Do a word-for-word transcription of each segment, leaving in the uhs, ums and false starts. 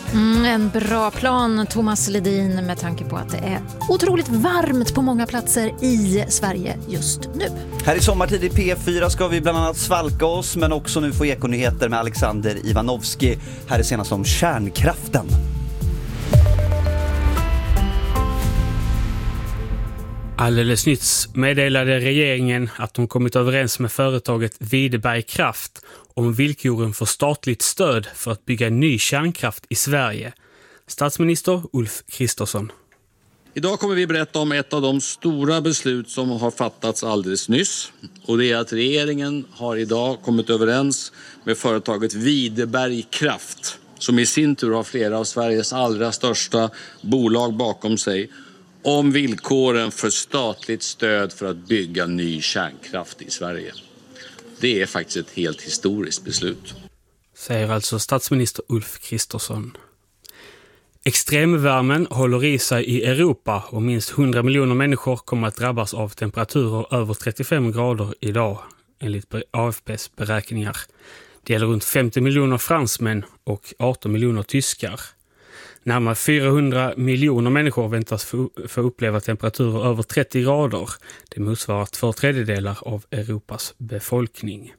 Mm, en bra plan, Thomas Ledin, med tanke på att det är otroligt varmt på många platser i Sverige just nu. Här i sommartid i P fyra ska vi bland annat svalka oss, men också nu få ekonyheter med Alexander Ivanovski. Här är senast om kärnkraften. Alldeles nyss meddelade regeringen att de kommit överens med företaget Videberg Kraft om villkoren för statligt stöd för att bygga ny kärnkraft i Sverige. Statsminister Ulf Kristersson. Idag kommer vi berätta om ett av de stora beslut som har fattats alldeles nyss. Och det är att regeringen har idag kommit överens med företaget Videberg Kraft, som i sin tur har flera av Sveriges allra största bolag bakom sig, om villkoren för statligt stöd för att bygga ny kärnkraft i Sverige. Det är faktiskt ett helt historiskt beslut. Säger alltså statsminister Ulf Kristersson. Extremvärmen håller i sig i Europa och minst hundra miljoner människor kommer att drabbas av temperaturer över trettiofem grader idag, enligt A F P:s beräkningar. Det gäller runt femtio miljoner fransmän och arton miljoner tyskar. Närmare fyrahundra miljoner människor väntas få, få uppleva temperaturer över trettio grader. Det motsvarar två tredjedelar av Europas befolkning.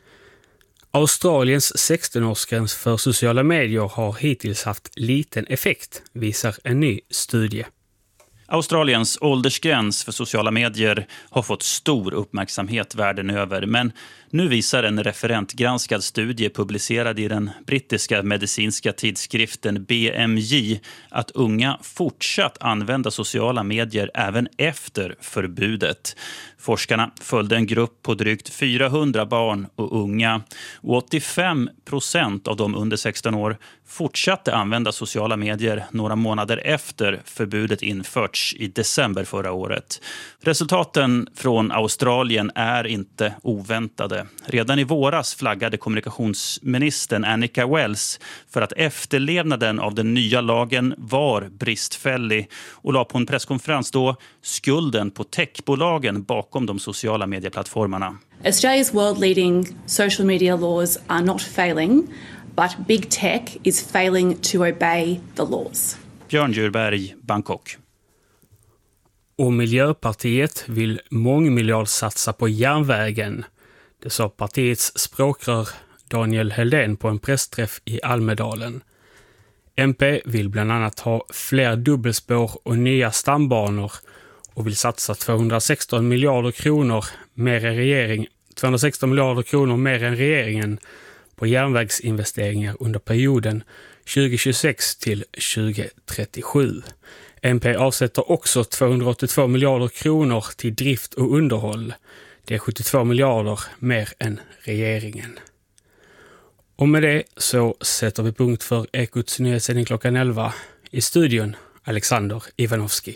Australiens sexton-årsgräns för sociala medier har hittills haft liten effekt, visar en ny studie. Australiens åldersgräns för sociala medier har fått stor uppmärksamhet världen över, men nu visar en referentgranskad studie publicerad i den brittiska medicinska tidskriften B M J att unga fortsatt använda sociala medier även efter förbudet. Forskarna följde en grupp på drygt fyrahundra barn och unga, och åttiofem procent av de under sexton år fortsatte använda sociala medier några månader efter förbudet införts i december förra året. Resultaten från Australien är inte oväntade. Redan i våras flaggade kommunikationsministern Annika Wells för att efterlevnaden av den nya lagen var bristfällig och la på en presskonferens då skulden på techbolagen bakom de sociala medieplattformarna. Australia's world-leading social media laws are not failing, but big tech is failing to obey the laws. Björn Djurberg, Bangkok. Och Miljöpartiet vill mångmiljardsatsa på järnvägen. Det sa partiets språkrör Daniel Heldén på en pressträff i Almedalen. M P vill bland annat ha fler dubbelspår och nya stambanor och vill satsa tvåhundrasexton miljarder kronor mer än regering, tvåhundrasexton miljarder kronor mer än regeringen på järnvägsinvesteringar under perioden tjugohundratjugosex till tjugotrettiosju. M P avsätter också tvåhundraåttiotvå miljarder kronor till drift och underhåll. Det är sjuttiotvå miljarder mer än regeringen. Och med det så sätter vi punkt för Ekots nyhetssändning klockan elva. I studion Alexander Ivanovski.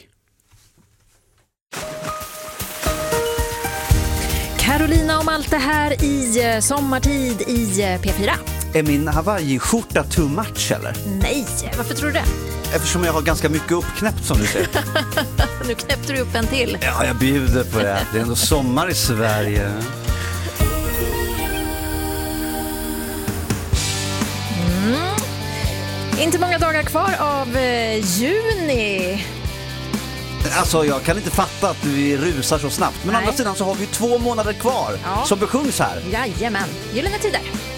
Carolina och Malte här i sommartid i P fyra. Är min Hawaii-skjorta too much eller? Nej, varför tror du det? Eftersom jag har ganska mycket uppknäppt som du ser. Nu knäppte du upp en till. Ja, jag bjuder på det. Det är ändå sommar i Sverige. Mm. Inte många dagar kvar av eh, juni. Alltså jag kan inte fatta att vi rusar så snabbt. Men å andra sidan så har vi två månader kvar, ja, som besjungs här. Jajamän, gyllene tider.